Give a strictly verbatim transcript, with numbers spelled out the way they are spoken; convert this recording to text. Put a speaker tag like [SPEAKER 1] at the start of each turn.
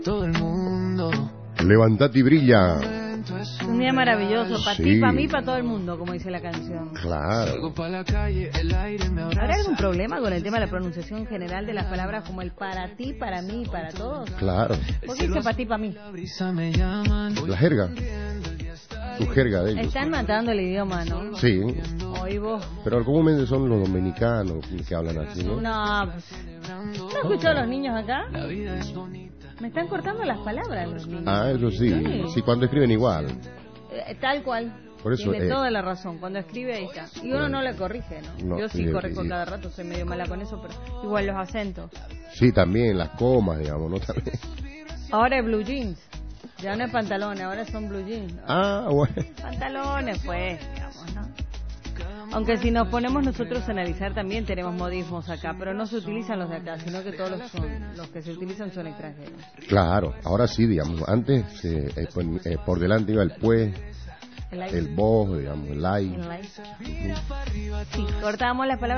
[SPEAKER 1] Todo el mundo.
[SPEAKER 2] Levantate y brilla.
[SPEAKER 3] Un día maravilloso, para
[SPEAKER 2] Sí.
[SPEAKER 3] ti, para mí, para todo el mundo, como dice la canción.
[SPEAKER 2] Claro.
[SPEAKER 3] ¿Habrá algún problema con el tema de la pronunciación general de las palabras como el para ti, para mí, para todos?
[SPEAKER 2] Claro.
[SPEAKER 3] ¿Por qué dice para ti, para mí?
[SPEAKER 2] La jerga. Su jerga de ellos.
[SPEAKER 3] Están matando el idioma, ¿no?
[SPEAKER 2] Sí.
[SPEAKER 3] Hoy vos.
[SPEAKER 2] Pero comúnmente son los dominicanos que hablan así, ¿no?
[SPEAKER 3] No, pues, ¿no escuchó a los niños acá? Me están cortando las palabras los niños.
[SPEAKER 2] Ah, eso sí.
[SPEAKER 3] Sí.
[SPEAKER 2] Sí, cuando escriben igual.
[SPEAKER 3] Eh, tal cual.
[SPEAKER 2] Por eso,
[SPEAKER 3] Tiene
[SPEAKER 2] eh,
[SPEAKER 3] toda la razón. Cuando escribe ahí está. Y uno no le corrige, ¿no?
[SPEAKER 2] No,
[SPEAKER 3] Yo sí
[SPEAKER 2] sí,
[SPEAKER 3] corrijo
[SPEAKER 2] sí.
[SPEAKER 3] cada rato, soy medio mala con eso, pero igual los acentos.
[SPEAKER 2] Sí, también las comas, digamos, ¿no? También.
[SPEAKER 3] Ahora es blue jeans. Ya no es pantalones, ahora son blue jeans.
[SPEAKER 2] Ah, bueno.
[SPEAKER 3] Pantalones, pues, digamos, ¿no? Aunque si nos ponemos nosotros a analizar también tenemos modismos acá, pero no se utilizan los de acá, sino que todos los, son, los que se utilizan son extranjeros.
[SPEAKER 2] Claro, ahora sí, digamos. Antes eh, eh, por, eh, por delante iba el pues,
[SPEAKER 3] El,
[SPEAKER 2] el vos, digamos, el ay.
[SPEAKER 3] el like. Sí, cortábamos las palabras.